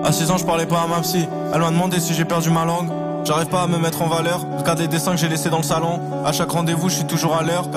À 6 ans je parlais pas à ma psy. Elle m'a demandé si j'ai perdu ma langue. J'arrive pas à me mettre en valeur. Regarde les dessins que j'ai laissés dans le salon. À chaque rendez-vous je suis toujours à l'heure.